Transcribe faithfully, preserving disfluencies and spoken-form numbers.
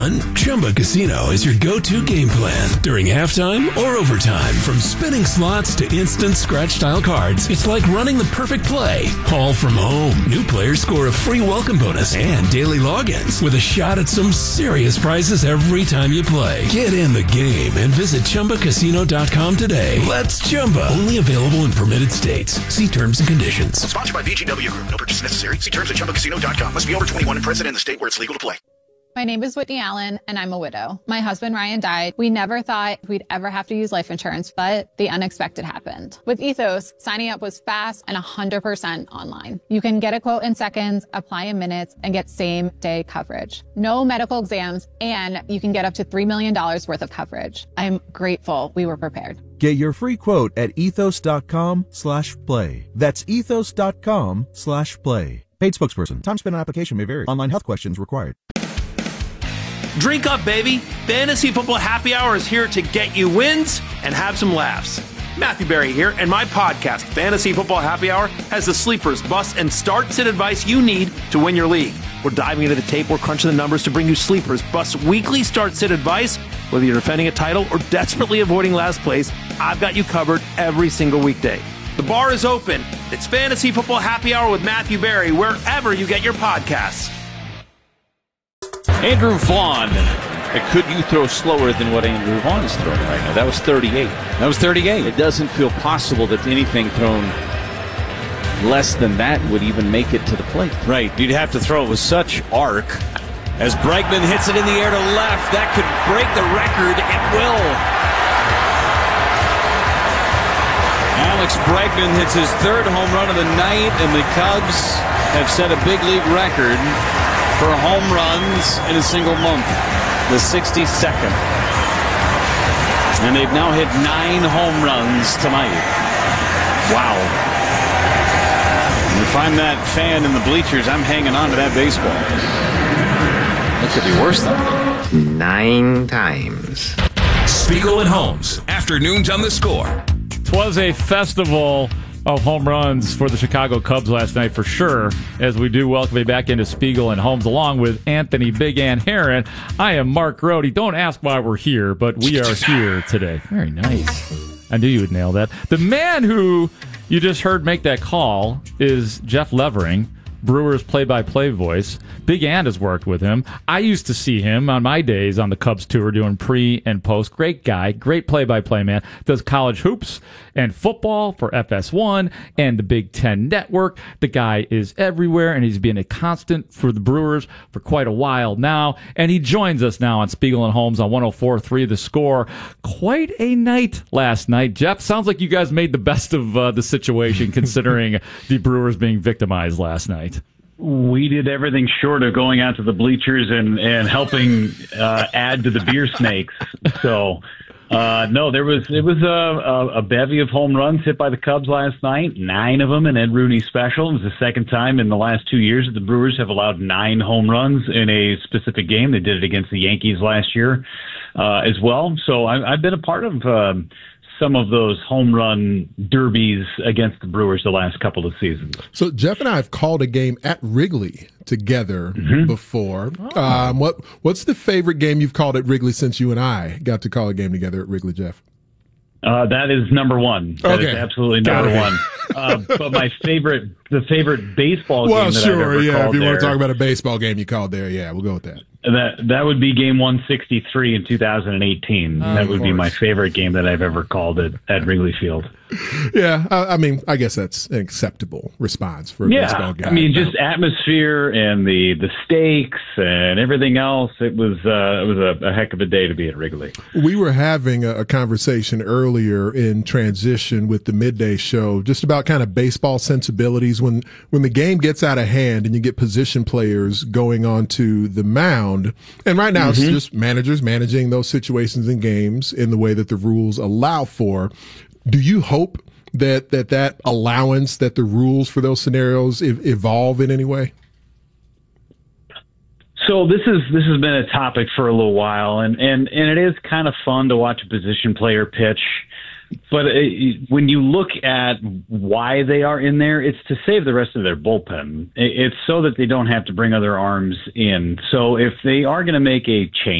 Chumba Casino is your go-to game plan during halftime or overtime. From spinning slots to instant scratch-style cards, it's like running the perfect play, all from home. New players score a free welcome bonus and daily logins with a shot at some serious prizes every time you play. Get in the game and visit Chumba Casino dot com today. Let's Chumba. Only available in permitted states. See terms and conditions. Sponsored by V G W Group. No purchase necessary. See terms at Chumba Casino dot com. Must be over twenty-one and present in the state where it's legal to play. My name is Whitney Allen, and I'm a widow. My husband, Ryan, died. We never thought we'd ever have to use life insurance, but the unexpected happened. With Ethos, signing up was fast and one hundred percent online. You can get a quote in seconds, apply in minutes, and get same-day coverage. No medical exams, and you can get up to three million dollars worth of coverage. I'm grateful we were prepared. Get your free quote at ethos.com slash play. That's ethos.com slash play. Paid spokesperson. Time spent on application may vary. Online health questions required. Drink up, baby. Fantasy Football Happy Hour is here to get you wins and have some laughs. Matthew Berry here, and my podcast, Fantasy Football Happy Hour, has the sleepers, busts, and start-sit advice you need to win your league. We're diving into the tape, we're crunching the numbers to bring you sleepers, busts, weekly start-sit advice. Whether you're defending a title or desperately avoiding last place, I've got you covered every single weekday. The bar is open. It's Fantasy Football Happy Hour with Matthew Berry, wherever you get your podcasts. Andrew Vaughn. Could you throw slower than what Andrew Vaughn is throwing right now? That was thirty-eight. That was thirty-eight. It doesn't feel possible that anything thrown less than that would even make it to the plate. Right. You'd have to throw it with such arc. As Bregman hits it in the air to left, that could break the record. It will. Alex Bregman hits his third home run of the night, and the Cubs have set a big league record for home runs in a single month, the sixty-second. And they've now hit nine home runs tonight. Wow. And if I'm that fan in the bleachers, I'm hanging on to that baseball. It could be worse than that. Nine times. Spiegel and Holmes, afternoons on The Score. It was a festival of home runs for the Chicago Cubs last night for sure, as we do welcome you back into Spiegel and Holmes along with Anthony Big Ann Herron. I am Mark Grody. Don't ask why we're here, but we are here today. Very nice. I knew you would nail that. The man who you just heard make that call is Jeff Levering, Brewers play-by-play voice. Big Ann has worked with him. I used to see him on my days on the Cubs tour doing pre and post. Great guy, great play-by-play man. Does college hoops and football for F S one and the Big Ten Network. The guy is everywhere, and he's been a constant for the Brewers for quite a while now. And he joins us now on Spiegel and Holmes on one oh four point three The Score. Quite a night last night. Jeff, sounds like you guys made the best of uh, the situation considering the Brewers being victimized last night. We did everything short of going out to the bleachers and, and helping uh, add to the beer snakes. So, uh, no, there was it was a, a, a bevy of home runs hit by the Cubs last night, nine of them in Ed Rooney special. It was the second time in the last two years that the Brewers have allowed nine home runs in a specific game. They did it against the Yankees last year uh, as well. So I, I've been a part of um, some of those home run derbies against the Brewers the last couple of seasons. So Jeff and I have called a game at Wrigley together mm-hmm. before. Oh. Um, what what's the favorite game you've called at Wrigley since you and I got to call a game together at Wrigley, Jeff? Uh, that is number one. That okay. is absolutely number one. Uh, but my favorite, the favorite baseball well, game that sure, I've ever yeah, called if you there, want to talk about a baseball game you called there, yeah, we'll go with that. That that would be game one sixty-three in two thousand eighteen. Oh, that would course. be my favorite game that I've ever called at, at Wrigley Field. Yeah, I, I mean, I guess that's an acceptable response for a yeah, baseball game. I mean, just atmosphere and the, the stakes and everything else. It was uh, it was a, a heck of a day to be at Wrigley. We were having a, a conversation earlier in transition with the midday show just about kind of baseball sensibilities when when the game gets out of hand and you get position players going onto the mound. And right now mm-hmm. it's just managers managing those situations in games in the way that the rules allow for. Do you hope that that, that allowance, that the rules for those scenarios ev- evolve in any way? So this is this has been a topic for a little while, and, and, and it is kind of fun to watch a position player pitch. But it, when you look at why they are in there, it's to save the rest of their bullpen. It's so that they don't have to bring other arms in. So if they are going to make a change,